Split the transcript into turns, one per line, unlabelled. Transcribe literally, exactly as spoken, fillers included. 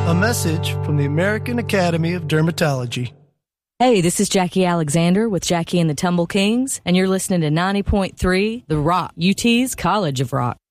A message from the American Academy of Dermatology.
Hey, this is Jackie Alexander with Jackie and the Tumble Kings, and you're listening to ninety point three The Rock, U T's College of Rock.